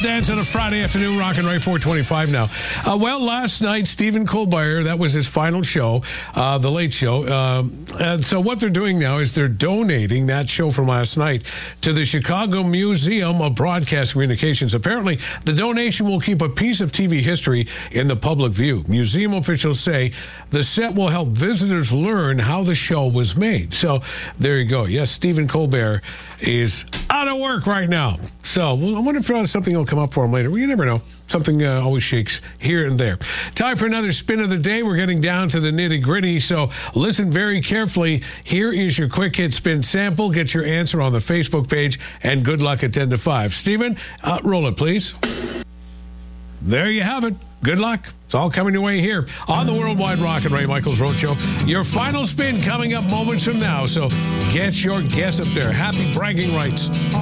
Dance on a Friday afternoon, Rockin' Ray 425 now. Last night, Stephen Colbert, that was his final show, The Late Show. And so what they're doing now is they're donating that show from last night to the Chicago Museum of Broadcast Communications. Apparently, the donation will keep a piece of TV history in the public view. Museum officials say the set will help visitors learn how the show was made. So there you go. Yes, Stephen Colbert is out of work right now. So I wonder if something will come up for him later. Well, you never know. Something always shakes here and there. Time for another spin of the day. We're getting down to the nitty-gritty, so listen very carefully. Here is your quick hit spin sample. Get your answer on the Facebook page, and good luck at 10 to 5. Stephen, roll it, please. There you have it. Good luck. It's all coming your way here on the Worldwide Rockin' Ray Michaels Road Show. Your final spin coming up moments from now, so get your guess up there. Happy bragging rights.